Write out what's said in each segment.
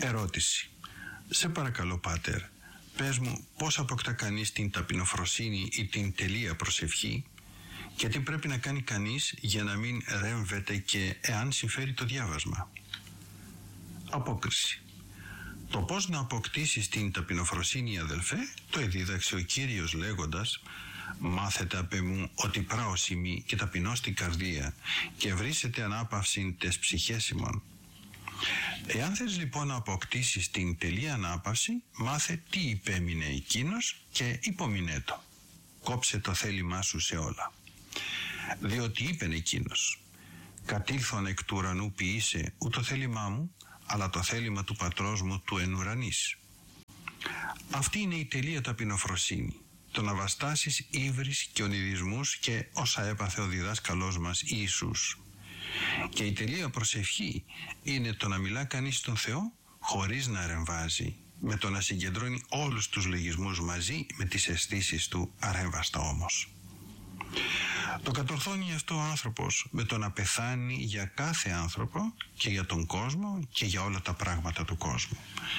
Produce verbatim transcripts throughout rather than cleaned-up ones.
Ερώτηση. Σε παρακαλώ, Πάτερ, πες μου πώς αποκτά κανείς την ταπεινοφροσύνη ή την τελεία προσευχή και τι πρέπει να κάνει κανείς για να μην ρέμβεται και εάν συμφέρει το διάβασμα. Απόκριση. Το πώς να αποκτήσεις την ταπεινοφροσύνη, αδελφέ, το εδίδαξε ο Κύριος λέγοντας «Μάθετε απ' εμού ότι πράος ημί και ταπεινώς την καρδία και βρίσετε ανάπαυσιν τες ψυχές ημών». Εάν θες λοιπόν να αποκτήσεις την τελεία ανάπαυση, μάθε τι υπέμεινε εκείνος και υπομεινέ το. Κόψε το θέλημά σου σε όλα. Διότι είπεν εκείνος «Κατήλθον εκ του ουρανού ποιήσε ου το θέλημά μου, αλλά το θέλημα του πατρός μου του εν ουρανής». Αυτή είναι η τελεία ταπεινοφροσύνη, το να βαστάσεις ύβρις και ονειδισμούς και όσα έπαθε ο διδάσκαλός μας Ιησούς. Και η τελεία προσευχή είναι το να μιλά κανείς στον Θεό χωρίς να ρεμβάζει, με το να συγκεντρώνει όλους τους λογισμούς μαζί με τις αισθήσεις του αρέμβαστα όμως. Το κατορθώνει αυτό ο άνθρωπος με το να πεθάνει για κάθε άνθρωπο και για τον κόσμο και για όλα τα πράγματα του κόσμου.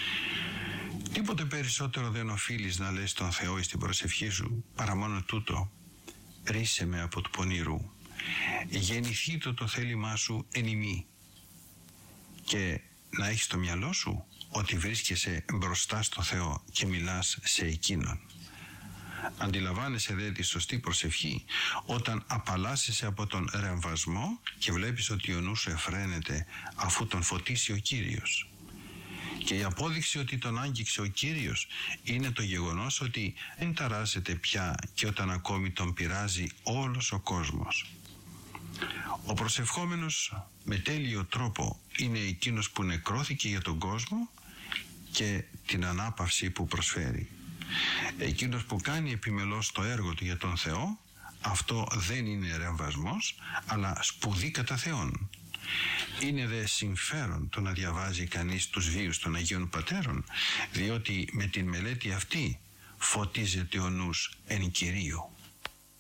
Τίποτε περισσότερο δεν οφείλεις να λες στον Θεό ή στην προσευχή σου παρά μόνο τούτο: ρίσε με από του πονηρού, γεννηθεί το το θέλημά σου εν ημί, και να έχεις στο μυαλό σου ότι βρίσκεσαι μπροστά στο Θεό και μιλάς σε Εκείνον. Αντιλαμβάνεσαι δε τη σωστή προσευχή όταν απαλλάσσεσαι από τον ρεμβασμό και βλέπεις ότι ο νους σου εφραίνεται αφού τον φωτίσει ο Κύριος. Και η απόδειξη ότι τον άγγιξε ο Κύριος είναι το γεγονός ότι δεν ταράζεται πια και όταν ακόμη τον πειράζει όλος ο κόσμος. Ο προσευχόμενος με τέλειο τρόπο είναι εκείνος που νεκρώθηκε για τον κόσμο και την ανάπαυση που προσφέρει. Εκείνος που κάνει επιμελώς το έργο του για τον Θεό, αυτό δεν είναι ρεμβασμός, αλλά σπουδή κατά Θεόν. Είναι δε συμφέρον το να διαβάζει κανείς τους βίους των Αγίων Πατέρων, διότι με την μελέτη αυτή φωτίζεται ο νους εν Κυρίω.